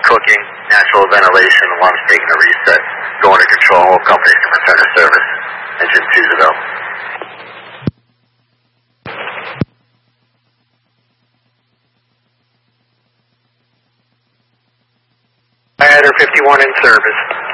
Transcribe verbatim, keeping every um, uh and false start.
cooking, natural ventilation, alarms taking a reset. Going to control, all companies can return to service. Engine two's available. Ladder fifty-one in service.